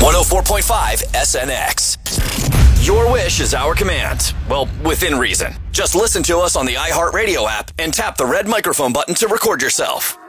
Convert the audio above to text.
104.5 SNX. Your wish is our command. Well, within reason. Just listen to us on the iHeartRadio app and tap the red microphone button to record yourself.